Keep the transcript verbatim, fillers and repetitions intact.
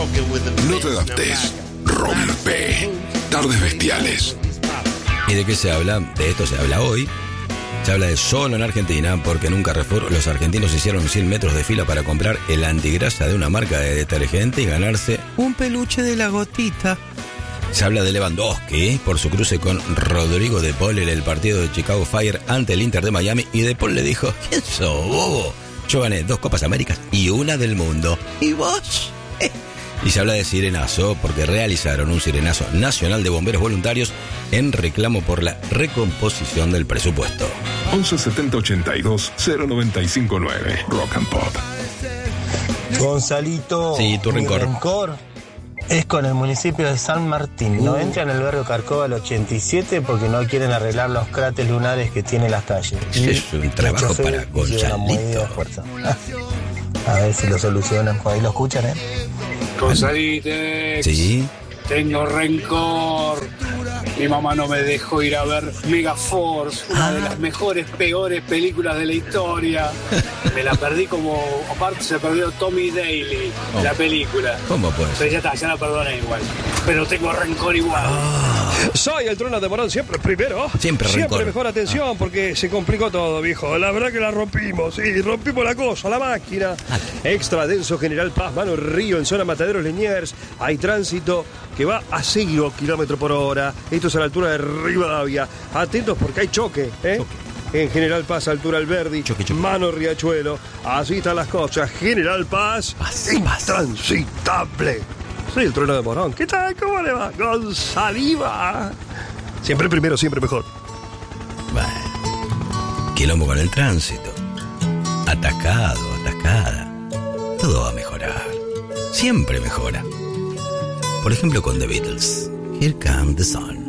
No te adaptes. Rompe. Tardes bestiales. ¿Y de qué se habla? De esto se habla hoy. Se habla de solo en Argentina, porque en un Carrefour los argentinos hicieron cien metros de fila para comprar el antigrasa de una marca de detergente y ganarse un peluche de la gotita. Se habla de Lewandowski por su cruce con Rodrigo De Paul en el partido de Chicago Fire ante el Inter de Miami, y De Paul le dijo: ¿quién sos, bobo? Yo gané dos Copas Américas y una del mundo. ¿Y vos? Eh. Y se habla de sirenazo porque realizaron un sirenazo nacional de bomberos voluntarios en reclamo por la recomposición del presupuesto. once setenta ochenta y dos cero noventa y cinco nueve Rock and Pop. Gonzalito, sí, tu mi rencor. rencor es con el municipio de San Martín. No entra en el barrio Carcova al ochenta y siete porque no quieren arreglar los cráteres lunares que tiene las calles. Es un trabajo para Gonzalito. A ver si lo solucionan, por ahí lo escuchan, ¿eh? Gonzalito, sí. Tengo rencor. Mi mamá no me dejó ir a ver Megaforce, una ah. de las mejores, peores películas de la historia. Me la perdí como... Aparte se perdió Tommy Daly, oh. la película. ¿Cómo pues? Pero ya está, ya la perdoné igual. Pero tengo rencor igual. Ah. Soy el trono de Morón, siempre primero. Siempre rencor. Siempre mejor atención ah. porque se complicó todo, viejo. La verdad que la rompimos, sí, rompimos la cosa, la máquina. Ah. Extra denso General Paz, Mano Río, en zona Mataderos Liniers. Hay tránsito que va a cero kilómetros por hora. Esto es a la altura de Rivadavia. Atentos porque hay choque, ¿eh? Choque. En General Paz, altura Alberdi, choque, choque. Mano Riachuelo. Así están las cosas. General Paz, intransitable. Soy el trono de Morón. ¿Qué tal? ¿Cómo le va? Gonzaliva. Siempre primero, siempre mejor. Bueno, quilombo con el tránsito. Atascado, atascada. Todo va a mejorar. Siempre mejora. Por ejemplo, con The Beatles. Here Comes the Sun.